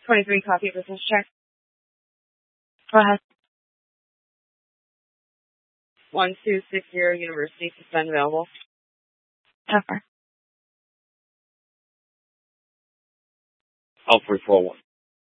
23 copy business check. Go ahead. 1260 University suspend available. Tougher. L341.